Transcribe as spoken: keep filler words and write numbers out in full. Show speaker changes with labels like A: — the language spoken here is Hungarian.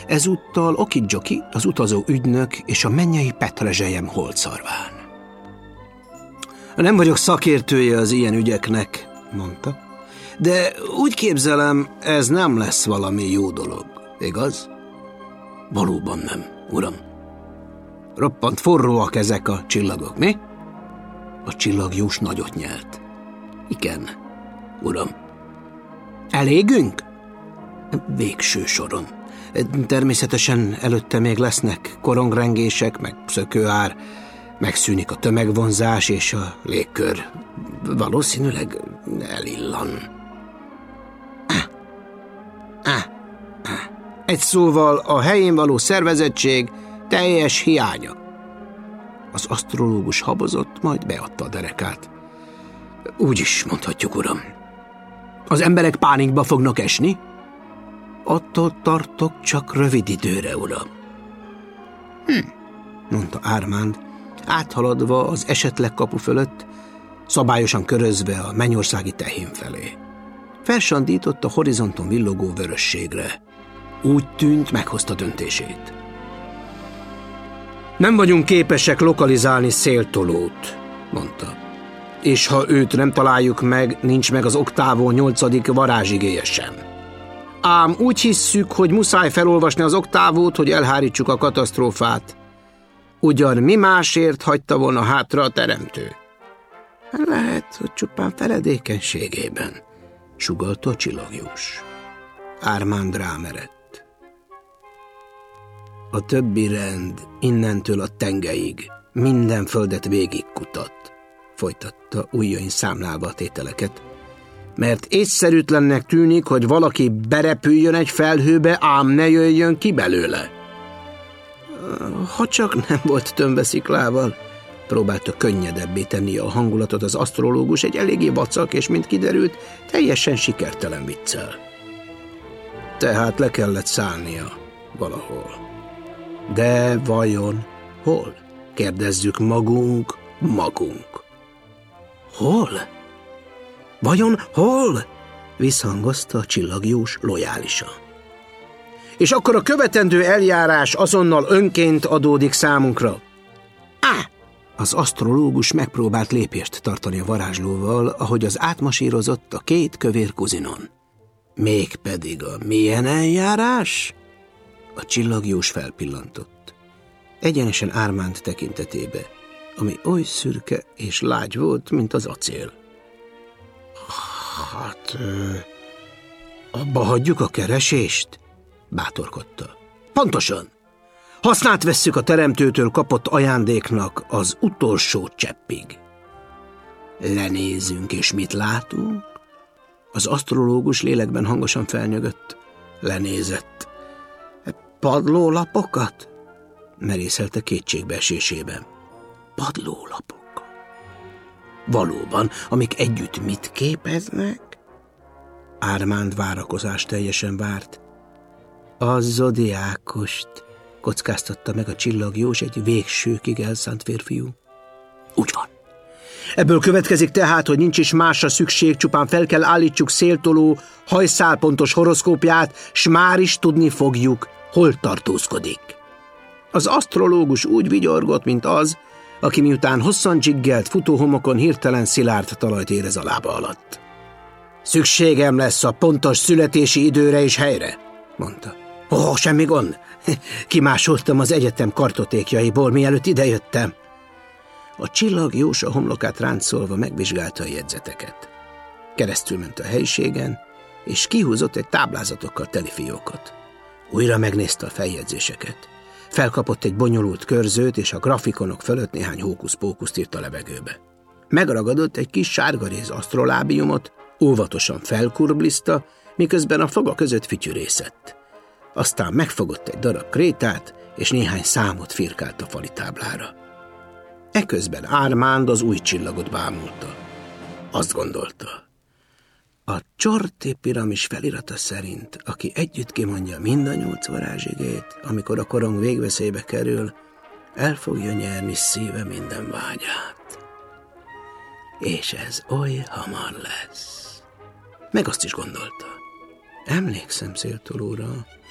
A: ezúttal Okidzsoki, az utazó ügynök és a mennyei petrezselyem holtszarván. Nem vagyok szakértője az ilyen ügyeknek, mondta, de úgy képzelem, ez nem lesz valami jó dolog, igaz? Valóban nem, uram. Roppant forróak ezek a csillagok, mi? A csillagjós nagyot nyelt. Igen, uram. Elégünk? Végső soron. Természetesen előtte még lesznek korongrengések, meg szökőár, megszűnik a tömegvonzás, és a légkör valószínűleg elillan. Ah. Ah. Ah. Egy szóval a helyén való szervezettség teljes hiánya. Az asztrológus habozott, majd beadta a derekát. Úgy is mondhatjuk, uram. Az emberek pánikba fognak esni? Attól tartok, csak rövid időre, uram. Hm, mondta Ármánd, áthaladva az esetleg kapu fölött, szabályosan körözve a mennyországi tehén felé. Felsandított a horizonton villogó vörösségre. Úgy tűnt, meghozta döntését. Nem vagyunk képesek lokalizálni Széltolót, mondta. És ha őt nem találjuk meg, nincs meg az oktávó nyolcadik varázsigéje sem. Ám úgy hisszük, hogy muszáj felolvasni az oktávót, hogy elhárítsuk a katasztrófát. Ugyan mi másért hagyta volna hátra a teremtő? Lehet, hogy csupán feledékenységében, sugallta a csillagjós. Ármánd rámerett. A többi rend innentől a tengeig minden földet végigkutat, folytatta ujjain számlálva a tételeket, mert észszerűtlennek tűnik, hogy valaki berepüljön egy felhőbe, ám ne jöjjön ki belőle. Ha csak nem volt tömbesziklával, próbálta könnyedebbé tenni a hangulatot az asztrológus egy eléggé vacak és, mint kiderült, teljesen sikertelen viccel. Tehát le kellett szállnia valahol. De vajon hol? Kérdezzük magunk, magunk. Hol? Vajon hol? Visszhangozta a csillagjós lojálisan. És akkor a követendő eljárás azonnal önként adódik számunkra. Á! Az asztrológus megpróbált lépést tartani a varázslóval, ahogy az átmasírozott a két kövér kuzinon. Mégpedig a milyen eljárás? A csillagjós felpillantott. Egyenesen Ármánd tekintetébe, ami oly szürke és lágy volt, mint az acél. Hát, ö, abba hagyjuk a keresést? Bátorkodta. Pontosan. Hasznát vesszük a teremtőtől kapott ajándéknak az utolsó cseppig. Lenézünk, és mit látunk? Az asztrológus lélekben hangosan felnyögött. Lenézett. Padlólapokat? Merészelte kétségbeesésében. Padlólapokat. Valóban, amik együtt mit képeznek? Ármánd várakozás teljesen várt. A zodiákost, kockáztatta meg a csillagjós egy végsőkig elszánt férfiú. Úgy van. Ebből következik tehát, hogy nincs is másra szükség, csupán fel kell állítsuk Széltoló hajszálpontos horoszkópját, s már is tudni fogjuk, hol tartózkodik. Az asztrológus úgy vigyorgott, mint az, aki miután hosszan dzsiggelt futóhomokon hirtelen szilárd talajt érez a lába alatt. Szükségem lesz a pontos születési időre és helyre, mondta. Ó, oh, semmi gond. Kimásoltam az egyetem kartotékjaiból, mielőtt idejöttem. A csillagjós a homlokát ráncolva megvizsgálta a jegyzeteket. Keresztülment a helyiségen, és kihúzott egy táblázatokkal teli fiókot. Újra megnézte a feljegyzéseket. Felkapott egy bonyolult körzőt, és a grafikonok fölött néhány hókusz-pókuszt írt a levegőbe. Megragadott egy kis sárgaréz asztrolábiumot, óvatosan felkurbliszta, miközben a foga között fütyürészett. Aztán megfogott egy darab krétát, és néhány számot firkált a fali táblára. Eközben Ármánd az új csillagot bámulta. Azt gondolta, a Csorti piramis felirata szerint, aki együtt kimondja mind a nyolc varázsigét, amikor a korong végveszélybe kerül, el fogja nyerni szíve minden vágyát. És ez oly hamar lesz. Meg azt is gondolta. Emlékszem Széltolóra,